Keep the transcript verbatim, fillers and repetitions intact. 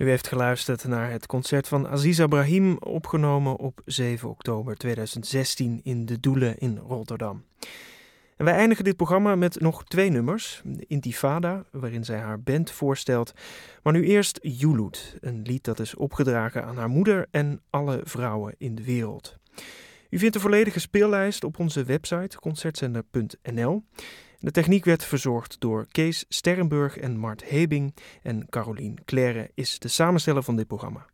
U heeft geluisterd naar het concert van Aziza Brahim, opgenomen op zeven oktober tweeduizend zestien in De Doelen in Rotterdam. En wij eindigen dit programma met nog twee nummers. De Intifada, waarin zij haar band voorstelt. Maar nu eerst Julut, een lied dat is opgedragen aan haar moeder en alle vrouwen in de wereld. U vindt de volledige speellijst op onze website concertzender punt n l. De techniek werd verzorgd door Kees Sterrenburg en Mart Hebing. En Carolien Claire is de samensteller van dit programma.